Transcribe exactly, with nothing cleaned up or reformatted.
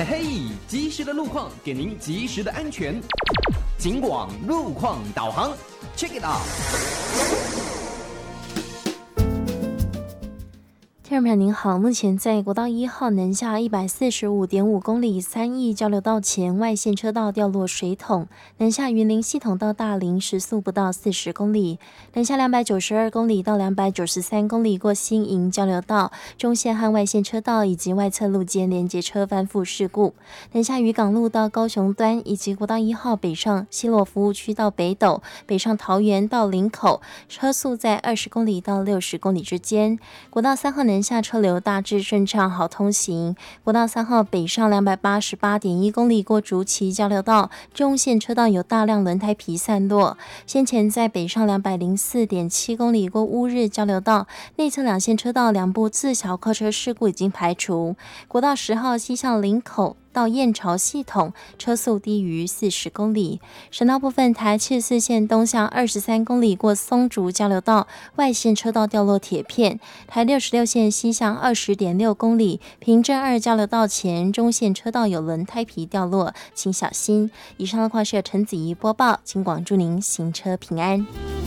嘿嘿，及时的路况给您及时的安全。警广路况导航 ，check it out。 听众朋友您好，目前在国道一号南下一百四十五点五公里三义交流道前外线车道掉落水桶，南下云林系统到大林时速不到四十公里，南下两百九十二公里到两百九十三公里过新营交流道中线和外线车道以及外侧路间连接车翻覆事故，南下渔港路到高雄端以及国道一号北上西螺服务区到北斗，北上桃园到林口，车速在二十公里到六十公里之间。国道三号南下车流大致顺畅好通行，国道三号北上两百八十八点一公里过竹崎交流道中线车道有大量轮胎皮散落，先前在北上两百零四点七公里过乌日交流道内侧两线车道两部自小客车事故已经排除，国道十号西向林口到燕巢系统车速低于四十公里，省道部分台七十四线东向二十三公里过松竹交流道外线车道掉落铁片，台六十六线西向二十点六公里平镇二交流道前中线车道有轮胎皮掉落，请小心。以上的话是由陈子怡播报，请广祝您行车平安。